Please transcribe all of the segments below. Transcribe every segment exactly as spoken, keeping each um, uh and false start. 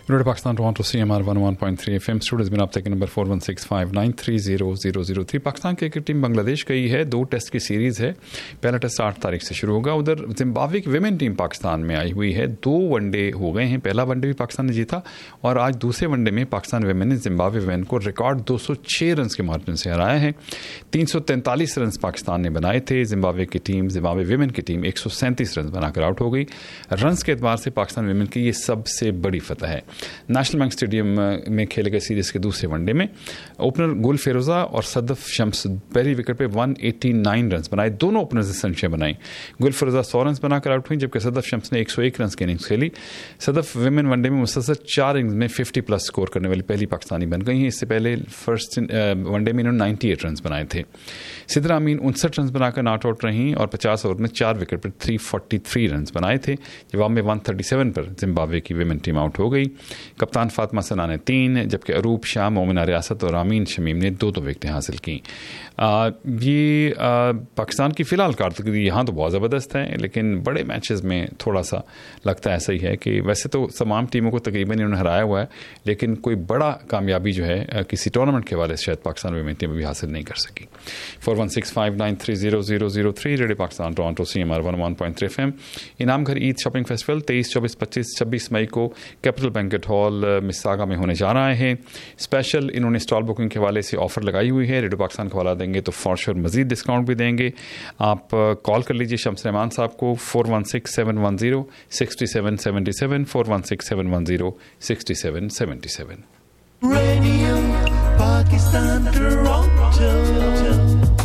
Radio Pakistan Toronto C M R one one point three F M studios में आप तक number four one six five nine three zero zero zero three. Pakistan cricket team Bangladesh गई है, दो test की series है। पहला टेस्ट आठ तारीख से शुरू होगा। उधर जिम्बाब्वे की विमेन टीम पाकिस्तान में आई हुई है, दो वनडे हो गए हैं। पहला वनडे भी पाकिस्तान ने जीता और आज दूसरे वनडे में पाकिस्तान विमेन ने जिम्बाब्वे विमेन को रिकॉर्ड दो सौ छः रन के मार्जिन से हराया है। तीन सौ तैंतालीस रन पाकिस्तान ने बनाए थे। जिम्बाब्वे की टीम जिम्बाब्वे विमेन की टीम एक सौ सैंतीस रन बनाकर आउट हो गई। रन्स के एतबार से पाकिस्तान विमेन की ये सबसे बड़ी फतह है। नेशनल बैंक स्टेडियम में खेले गए सीरीज के दूसरे वनडे में ओपनर गुल फेरोजा और सदफ शम्स पहली विकेट पे एक सौ नवासी रन बनाए। दोनों ओपनर्स ने सेंचुरी बनाई। गुल फेरोजा सौ रन बनाकर आउट हुई, जबकि सदफ शम्स ने एक सौ एक रन की इनिंग्स खेली। सदफ विमेन वनडे में मुसलसल चार इनिंग्स में पचास प्लस स्कोर करने वाली पहली पाकिस्तानी बन गई हैं। इससे पहले फर्स्ट वनडे में इन्होंने अट्ठानवे रन बनाए थे। सिद्रा अमीन उनसठ रन बनाकर नॉट आउट रहीं और पचास ओवर में चार विकेट पर तीन सौ तैंतालीस रन बनाए थे। जवाब में एक सौ सैंतीस पर जिम्बाब्वे की विमेन टीम आउट हो गई। कप्तान फातिमा सना ने तीन, जबकि अरूप शाह, मोमिना रियासत और आमीन शमीम ने दो दो विकेटें हासिल की। आ, ये आ, पाकिस्तान की फ़िलहाल कारकर्दगी यहाँ तो बहुत ज़बरदस्त है, लेकिन बड़े मैचेस में थोड़ा सा लगता है ऐसा ही है कि वैसे तो तमाम टीमों को तकरीबन इन्होंने हराया हुआ है, लेकिन कोई बड़ा कामयाबी जो है किसी टूर्नामेंट के हवाले से शायद पाकिस्तान विमेन टीम भी हासिल नहीं कर सकी। Four one six five nine three zero zero zero three radio Pakistan Toronto C M R one one point three F M. इनाम घर ईद शॉपिंग फेस्टिवल तेईस चौबीस पच्चीस छब्बीस मई को कैपिटल बैंकेट हॉल मिसागा में होने जा रहा है। स्पेशल इन्होंने स्टॉल बुकिंग के हवाले से ऑफर लगाई हुई है। रेडियो पाकिस्तान का हवाला देंगे तो फॉर श्योर मजीद डिस्काउंट भी देंगे। आप कॉल कर लीजिए शम्स रहमान साहब को four one six seven one zero sixty seven seventy seven four one six seven one zero sixty seven seventy seven. Radio Pakistan Toronto.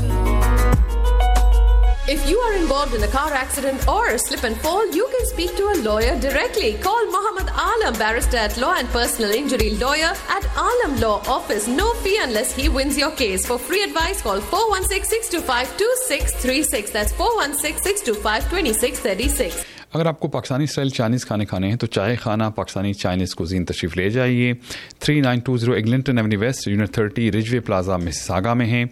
If you are involved in a car accident or a slip and fall, you can speak to a lawyer directly. Call Muhammad Alam, barrister at Law and Personal Injury Lawyer at Alam Law Office. No fee unless he wins your case. For free advice, call four one six, six two five, two six three six. That's four one six, six two five, two six three six. अगर आपको Pakistani style Chinese खाने खाने हैं तो चाय खाना Pakistani Chinese cuisine तशरीफ़ ले जाइए। Three nine to zero Eglinton Avenue waste unit thirty Ridgeway plaza Mississauga में है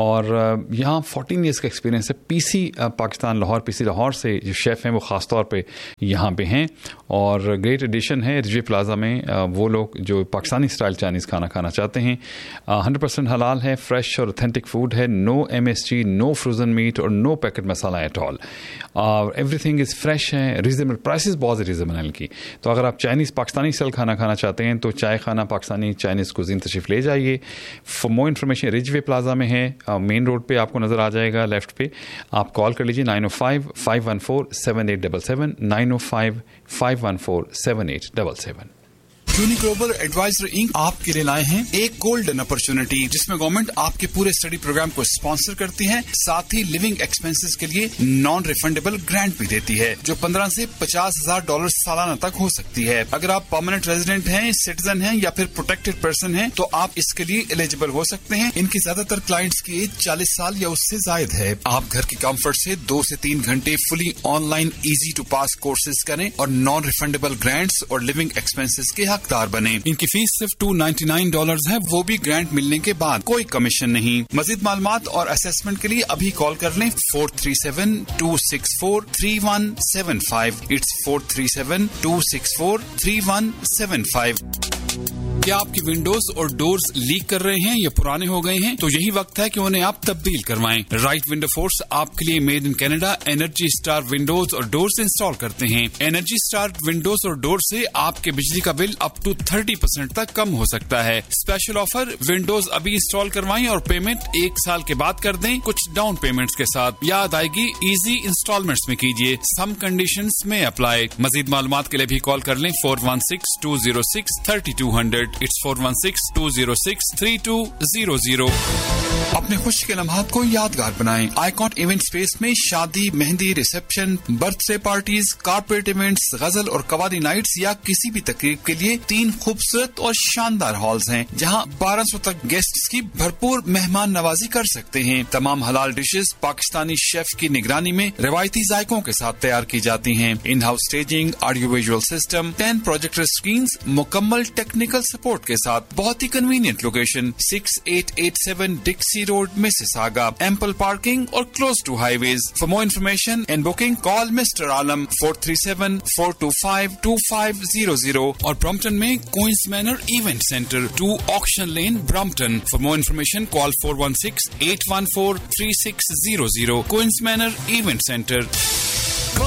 और यहाँ फोर्टीन ईयर्स का एक्सपीरियंस है। पीसी पाकिस्तान लाहौर पीसी लाहौर से जो शेफ़ हैं वो ख़ास तौर पे यहाँ पे हैं और ग्रेट एडिशन है रिजवे प्लाजा में। वो लोग जो पाकिस्तानी स्टाइल चाइनीज़ खाना खाना चाहते हैं, हंड्रेड परसेंट हलाल है, फ्रेश और ऑथेंटिक फूड है, no M S G, no frozen meet और no packet masala at all. Everything is fresh है, रीजनेबल प्राइसेस बहुत रीजनेबल हैं इनकी। तो अगर आप चाइनीज़ पाकिस्तानी स्टाइल खाना खाना चाहते हैं तो चाय खाना पाकिस्तानी चाइनीज़ कुजीन तशरीफ़ ले जाइए। For more information Ridgeway plaza में है, मेन रोड पे आपको नज़र आ जाएगा लेफ्ट पे। आप कॉल कर लीजिए नाइन ओ five five one four seven eight double seven nine ओ five five one four seven eight double seven. Uni global adviser ink आपके लिए लाए हैं एक गोल्डन अपॉर्चुनिटी, जिसमें गवर्नमेंट आपके पूरे स्टडी प्रोग्राम को स्पॉन्सर करती है, साथ ही लिविंग एक्सपेंसेस के लिए नॉन रिफंडेबल ग्रांट भी देती है, जो पंद्रह से पचास हजार डॉलर सालाना तक हो सकती है। अगर आप परमानेंट रेजिडेंट हैं, सिटीजन हैं या फिर प्रोटेक्टेड पर्सन हैं, तो आप इसके लिए एलिजिबल हो सकते हैं। इनकी ज्यादातर क्लाइंट्स की एज चालीस साल या उससे जायद है। आप घर के कंफर्ट से दो से तीन घंटे fully online easy to pass courses करें और नॉन रिफंडेबल ग्रांट्स और लिविंग एक्सपेंसेस के हकदार बने। इनकी फीस सिर्फ टू नाइन्टी नाइन डॉलर है, वो भी ग्रांट मिलने के बाद, कोई कमीशन नहीं। मजीद मालूमात और असेसमेंट के लिए अभी कॉल कर लें four three seven to six four three one seven five. It's four three seven to six four three one seven five. क्या आपकी विंडोज और डोर्स लीक कर रहे हैं या पुराने हो गए हैं? तो यही वक्त है कि उन्हें आप तब्दील करवाएं। राइट विंडो फोर्स आपके लिए made in Canada energy star Windows और डोर्स इंस्टॉल करते हैं। एनर्जी स्टार विंडोज और डोर से आपके बिजली का bill up to thirty percent तक कम हो सकता है। स्पेशल ऑफर, विंडोज अभी इंस्टॉल करवाएं और पेमेंट एक साल के बाद कर दें, कुछ डाउन पेमेंट्स के साथ। याद आएगी इजी इंस्टॉलमेंट्स में कीजिए, सम कंडीशंस में अप्लाई। मजीद मालूमात के लिए भी कॉल कर लें four one six to zero six thirty two hundred. It's four one six to zero six three to zero zero. अपने खुशी के लम्हात को यादगार बनाएं। आइकॉन इवेंट स्पेस में शादी, mehndi, reception, birthday parties, corporate events, गजल और कवाली नाइट्स या किसी भी तकरीब के लिए तीन खूबसूरत और शानदार हॉल्स हैं, जहां बारह सौ तक गेस्ट्स की भरपूर मेहमान नवाजी कर सकते हैं। तमाम हलाल डिशेस पाकिस्तानी शेफ की निगरानी में रिवायती जायकों के साथ तैयार की जाती हैं। In house staging, audio visual system, ten projector screen, मुकम्मल टेक्निकल सपोर्ट के साथ बहुत ही convenient location six eight eight seven डिक्सी road Mississauga, ample parking और close to highways. For more information and booking call mister Alam four three seven four to five to five zero zero और Brampton में queen's manner event centre to auction lane Brampton. For more information call four one six eight one four three six zero zero. Queen's manner event centre.